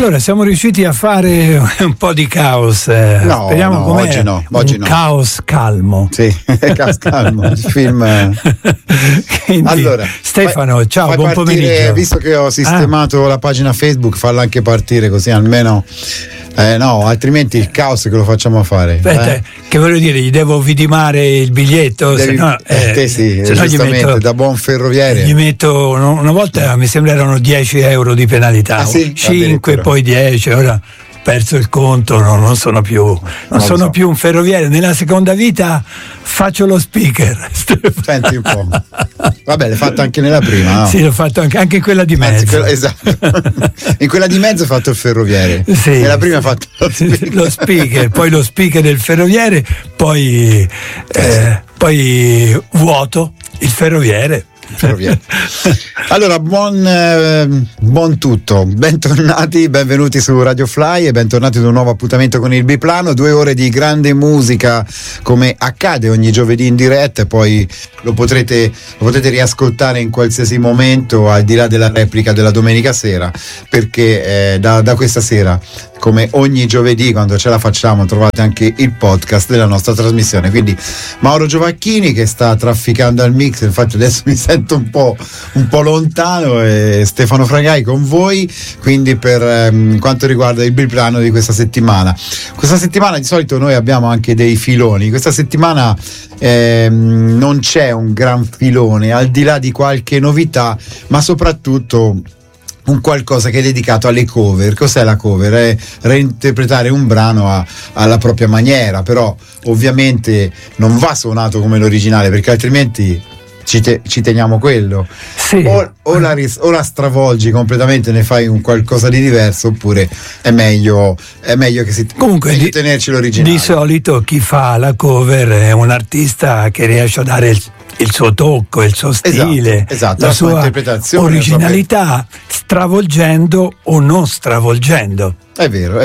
Allora, siamo riusciti a fare un po' di caos. Speriamo com'è. Oggi no. Caos calmo. Sì, caos calmo. Il film. Quindi, allora, Stefano, ciao, buon pomeriggio. Visto che ho sistemato la pagina Facebook, falla anche partire così almeno. No, altrimenti il caos che lo facciamo fare. Aspetta, che voglio dire, gli devo vidimare il biglietto? Te sì, giustamente, da buon ferroviere. Gli metto, una volta mi sembra erano 10 euro di penalità, sì? 5, poi 10, ora perso il conto, non sono più un ferroviario. Nella seconda vita faccio lo speaker. Senti un po'. Vabbè, l'hai fatto anche nella prima, no? Sì, l'ho fatto anche in quella di mezzo. Esatto. In quella di mezzo ho fatto il ferroviere. Sì, nella prima ho fatto lo speaker, poi lo speaker del ferroviere, poi vuoto il ferroviere. Allora, buon tutto, bentornati, benvenuti su Radio Fly e bentornati ad un nuovo appuntamento con il Biplano. 2 ore di grande musica come accade ogni giovedì in diretta, e poi lo potrete riascoltare in qualsiasi momento al di là della replica della domenica sera, perché da questa sera, come ogni giovedì quando ce la facciamo, trovate anche il podcast della nostra trasmissione. Quindi Mauro Giovacchini che sta trafficando al mix, infatti adesso mi sento un po' lontano, e Stefano Fragai con voi, quindi per quanto riguarda il Biplano di questa settimana. Questa settimana di solito noi abbiamo anche dei filoni, questa settimana non c'è un gran filone, al di là di qualche novità, ma soprattutto un qualcosa che è dedicato alle cover. Cos'è la cover? È reinterpretare un brano alla propria maniera, però ovviamente non va suonato come l'originale, perché altrimenti ci teniamo quello. Sì. O la stravolgi completamente, ne fai un qualcosa di diverso, oppure è meglio che meglio tenerci l'originale. Di solito chi fa la cover è un artista che riesce a dare il suo tocco, il suo stile, esatto, la sua interpretazione, originalità, stravolgendo o non stravolgendo. È vero.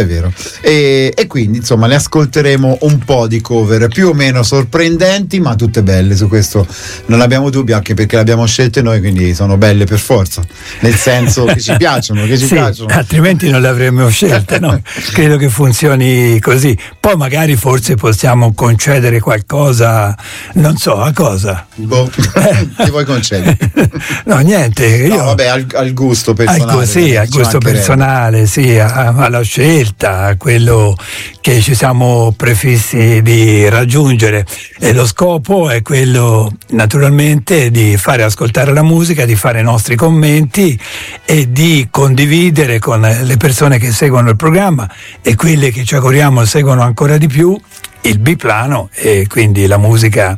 E quindi insomma ne ascolteremo un po' di cover più o meno sorprendenti, ma tutte belle, su questo non abbiamo dubbi, anche perché le abbiamo scelte noi, quindi sono belle per forza, nel senso che ci piacciono, piacciono. Altrimenti non le avremmo scelte, no? Credo che funzioni così. Poi magari forse possiamo concedere qualcosa, non so a cosa. Ti vuoi concedere? No, niente. Al gusto personale. Al gusto personale, sì, alla scelta, a quello che ci siamo prefissi di raggiungere, e lo scopo è quello naturalmente di fare ascoltare la musica, di fare i nostri commenti e di condividere con le persone che seguono il programma e quelle che ci auguriamo seguono ancora di più il biplano e quindi la musica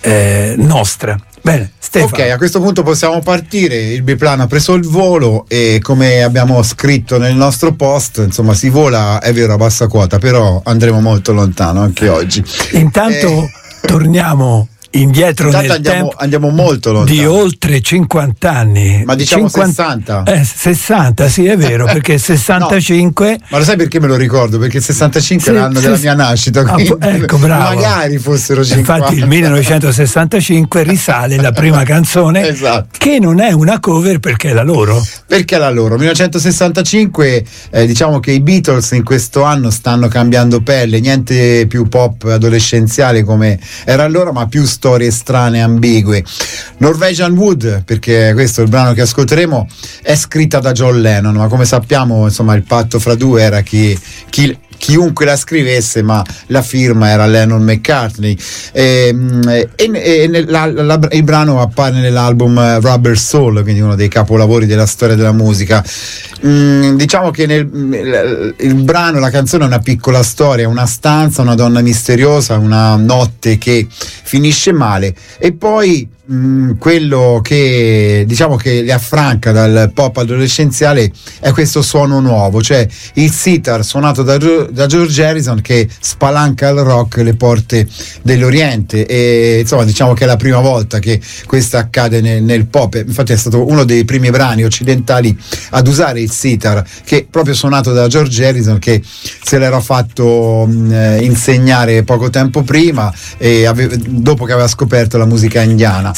nostra. Bene, Stefano. Ok, a questo punto possiamo partire. Il biplano ha preso il volo e, come abbiamo scritto nel nostro post, insomma si vola, è vero, a bassa quota, però andremo molto lontano anche oggi. Intanto torniamo indietro nel tempo, andiamo molto lontano, di oltre 50 anni, ma diciamo 60. 60, sì, è vero, perché 65 no, ma lo sai perché me lo ricordo? Perché il 65 è l'anno della mia nascita, quindi ecco, bravo. Magari fossero 50. Infatti il 1965 risale la prima canzone, esatto, che non è una cover perché è la loro. 1965, diciamo che i Beatles in questo anno stanno cambiando pelle, niente più pop adolescenziale come era allora, ma più storie strane, ambigue. Norwegian Wood, perché questo è il brano che ascolteremo, è scritta da John Lennon, ma come sappiamo, insomma, il patto fra due era chiunque la scrivesse, ma la firma era Lennon-McCartney, il brano appare nell'album Rubber Soul, quindi uno dei capolavori della storia della musica. Diciamo che il brano, la canzone è una piccola storia, una stanza, una donna misteriosa, una notte che finisce male, e poi quello che diciamo che li affranca dal pop adolescenziale è questo suono nuovo, cioè il sitar suonato da George Harrison, che spalanca al rock le porte dell'Oriente, e insomma diciamo che è la prima volta che questo accade nel pop. Infatti è stato uno dei primi brani occidentali ad usare il sitar, che proprio suonato da George Harrison, che se l'era fatto insegnare poco tempo prima, e dopo che aveva scoperto la musica indiana.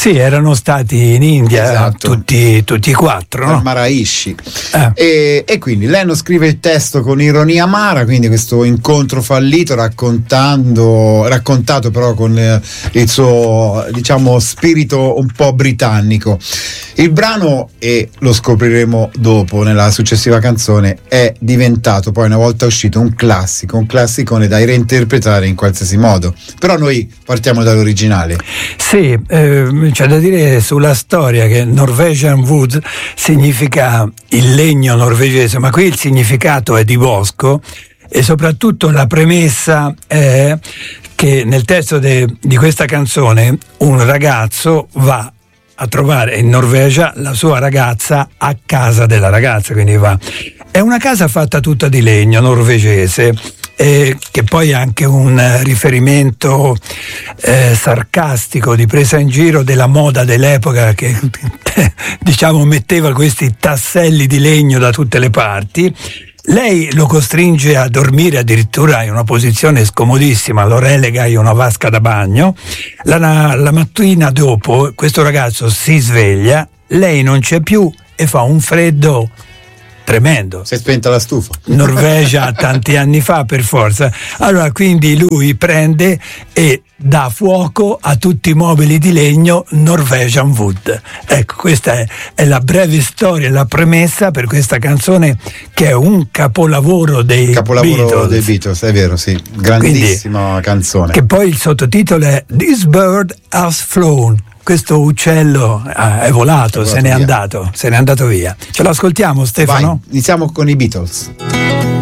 Sì, erano stati in India, esatto, tutti e quattro, no? Maraishi. E quindi Lennon scrive il testo con ironia amara, quindi questo incontro fallito raccontato però con il suo, diciamo, spirito un po' britannico. Il brano, e lo scopriremo dopo nella successiva canzone, è diventato poi, una volta uscito, un classicone da reinterpretare in qualsiasi modo. Però noi partiamo dall'originale. Sì, c'è da dire sulla storia che Norwegian Wood significa il legno norvegese, ma qui il significato è di bosco, e soprattutto la premessa è che nel testo di questa canzone un ragazzo va a trovare in Norvegia la sua ragazza a casa della ragazza, quindi è una casa fatta tutta di legno norvegese, che poi è anche un riferimento sarcastico, di presa in giro della moda dell'epoca, che diciamo metteva questi tasselli di legno da tutte le parti. Lei lo costringe a dormire addirittura in una posizione scomodissima, lo relega in una vasca da bagno. La mattina dopo questo ragazzo si sveglia, lei non c'è più e fa un freddo tremendo. Si è spenta la stufa. Norvegia tanti anni fa, per forza. Allora quindi lui prende e dà fuoco a tutti i mobili di legno Norwegian Wood. Ecco, questa è la breve storia, la premessa per questa canzone, che è un capolavoro dei Beatles, è vero, sì, grandissima quindi, canzone. Che poi il sottotitolo è This Bird Has Flown. Questo uccello è volato, se n'è andato via. Ce lo ascoltiamo, Stefano? Vai, iniziamo con i Beatles.